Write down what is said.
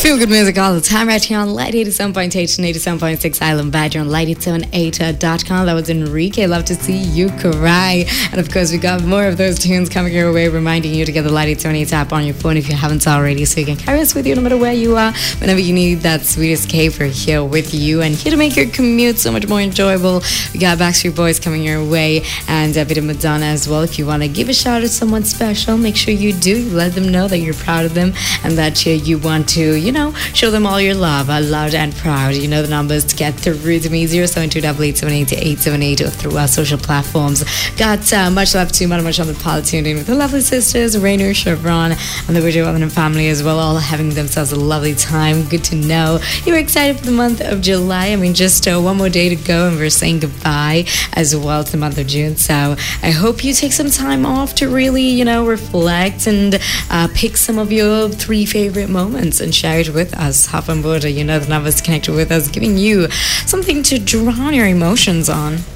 Feel good music all the time right here on Light 87.8 and 87.6 Island Badger on light878.com. That was Enrique. Love to see you cry. And of course, we got more of those tunes coming your way, reminding you to get the Light 878 app on your phone if you haven't already, so you can carry us with you no matter where you are. Whenever you need that sweet escape, we're here with you and here to make your commute so much more enjoyable. We got Backstreet Boys coming your way and a bit of Madonna as well. If you want to give a shout out to someone special, make sure you do. Let them know that you're proud of them and that you want to, show them all your love, loud and proud. You know the numbers to get through to me, 072-878-878 or through our social platforms. Got much love to Mother Much on the pod tuned in with the lovely sisters, Rainer, Chevron, and the Widow and family as well, all having themselves a lovely time. Good to know you're excited for the month of July. I mean, just one more day to go and we're saying goodbye as well to the month of June. So I hope you take some time off to really, reflect and pick some of your 3 favorite moments and share it with us. Hop on board, the numbers connected with us, giving you something to draw on your emotions on.